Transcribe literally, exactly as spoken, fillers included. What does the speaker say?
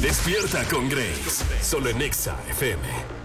Despierta con Grace, solo en Exa F M.